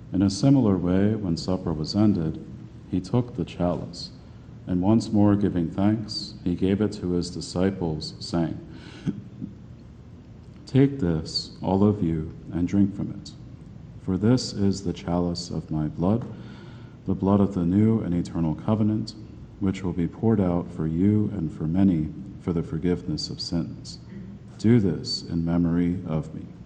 In a similar way, when supper was ended, he took the chalice, and once more giving thanks, he gave it to his disciples, saying, "Take this, all of you, and drink from it. For this is the chalice of my blood, the blood of the new and eternal covenant, which will be poured out for you and for many for the forgiveness of sins. Do this in memory of me."